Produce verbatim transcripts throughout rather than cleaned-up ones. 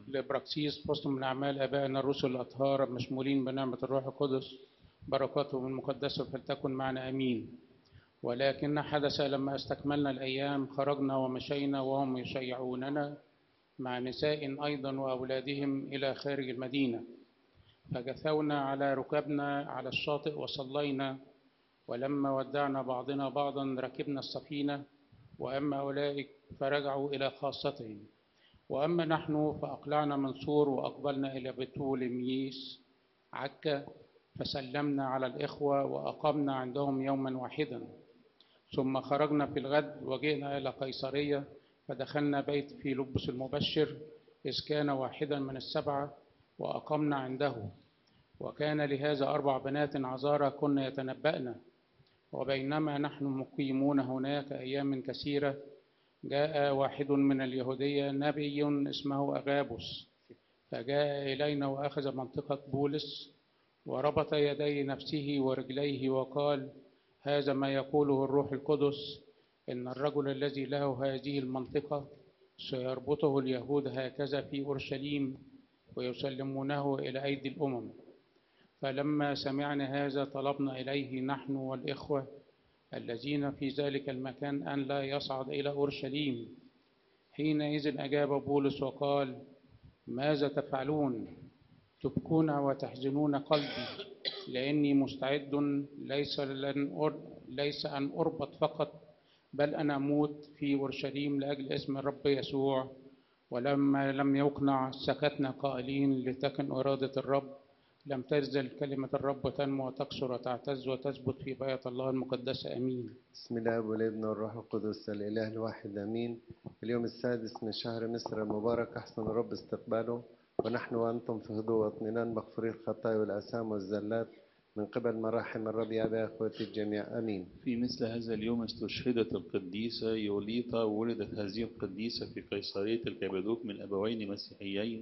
لبراكسيس فصل من أعمال آبائنا الرسل الأطهار المشمولين بنعمة الروح القدس، بركاتهم المقدسة فلتكن معنا آمين. ولكن حدث لما استكملنا الأيام خرجنا ومشينا وهم يشيعوننا مع نساء أيضا وأولادهم إلى خارج المدينة، فجثونا على ركبنا على الشاطئ وصلينا، ولما ودعنا بعضنا بعضا ركبنا السفينة، وأما أولئك فرجعوا إلى خاصتهم، وأما نحن فأقلعنا من سور وأقبلنا إلى بتولميس عكا، فسلمنا على الإخوة وأقمنا عندهم يوما واحدا. ثم خرجنا في الغد وجئنا إلى قيصرية، فدخلنا بيت فيلبس المبشر إذ كان واحدا من السبعة، وأقمنا عنده. وكان لهذا أربع بنات عذارى كن يتنبأن. وبينما نحن مقيمون هناك أيام كثيرة جاء واحد من اليهودية نبي اسمه أغابوس، فجاء إلينا وأخذ منطقة بولس وربط يدي نفسه ورجليه وقال: هذا ما يقوله الروح القدس، إن الرجل الذي له هذه المنطقة سيربطه اليهود هكذا في أورشليم ويسلمونه إلى أيدي الأمم. فلما سمعنا هذا طلبنا إليه نحن والإخوة الذين في ذلك المكان أن لا يصعد إلى أورشليم. حينئذ أجاب بولس وقال: ماذا تفعلون؟ تبكون وتحزنون قلبي، لأني مستعد ليس, لن ليس أن أربط فقط، بل أنا أموت في أورشليم لأجل اسم الرب يسوع. ولما لم يقنع سكتنا قائلين: لتكن إرادة الرب. لم تزل كلمة الرب تنمو وتكثر وتعتز وتثبت في بيت الله المقدسة. آمين. بسم الله والابن والروح القدس الإله الواحد آمين. اليوم السادس من شهر مصر المبارك، أحسن الرب استقباله، ونحن وأنتم في هدوء واطمئنان مغفوري الخطايا والآثام والزلات من قبل مراحم الرب يا أبي أخوتي الجميع. آمين. في مثل هذا اليوم استشهدت القديسة يوليطا، وولدت هذه القديسة في قيصرية الكبدوك من أبوين مسيحيين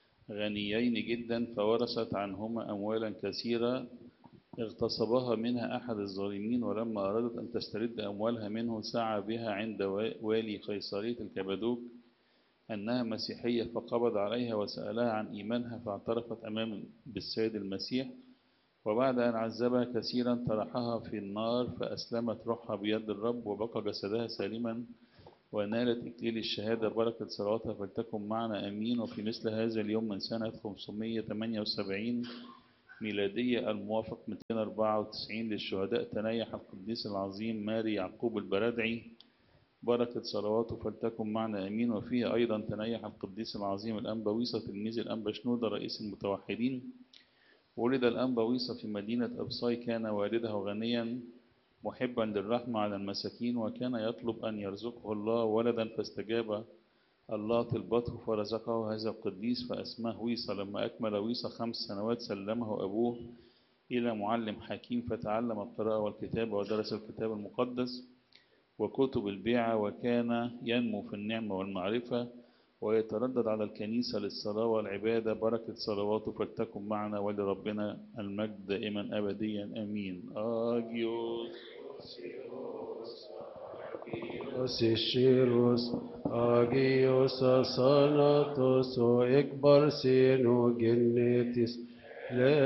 غنيين جدا، فورثت عنهما أموالا كثيرة اغتصبها منها أحد الظالمين، ولما أرادت أن تسترد أموالها منه سعى بها عند والي قيصرية الكبدوك أنها مسيحية، فقبض عليها وسألها عن إيمانها، فاعترفت أمام بالسيد المسيح. وبعد أن عذبها كثيرا طرحها في النار، فأسلمت روحها بيد الرب، وبقى جسدها سالما ونالت إكليل الشهادة. بركة صلواتها فلتكن معنا آمين. وفي مثل هذا اليوم من سنة خمسمائة وثمانية وسبعين ميلادية الموافق مئتين وأربعة وتسعين للشهداء تنيح القديس العظيم ماري يعقوب البردعي، بركة صلواته فلتكن معنا آمين. وفيه أيضا تنيح القديس العظيم الأنبا ويصة تلميذ الأنبا شنودة رئيس المتوحدين. ولد الأنبا ويصة في مدينة أبصاي، كان والده غنيا محبا للرحمة على المساكين، وكان يطلب أن يرزقه الله ولدا، فاستجاب الله طلبته فرزقه هذا القديس، فأسماه ويصة. لما أكمل ويصة خمس سنوات سلمه أبوه إلى معلم حكيم، فتعلم القراءة والكتابة ودرس الكتاب المقدس وكتب البيعة، وكان ينمو في النعمة والمعرفة ويتردد على الكنيسة للصلاة والعبادة. بركة صلواته فلتكن معنا ولربنا المجد دائما أبديا آمين. آجيوس Sishiros agios asanatos o ekbar seno genetis le